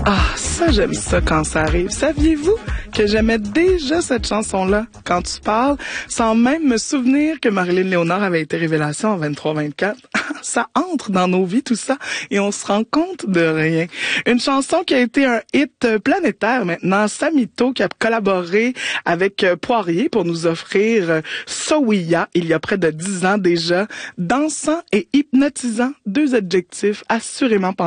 Ah, ça, j'aime ça quand ça arrive. Saviez-vous que j'aimais déjà cette chanson-là quand tu parles, sans même me souvenir que Marilyn Léonard avait été révélation en 23-24? Ça entre dans nos vies, tout ça, et on se rend compte de rien. Une chanson qui a été un hit planétaire maintenant. Samito qui a collaboré avec Poirier pour nous offrir Sowiya il y a près de 10 ans déjà. Dansant et hypnotisant, deux adjectifs assurément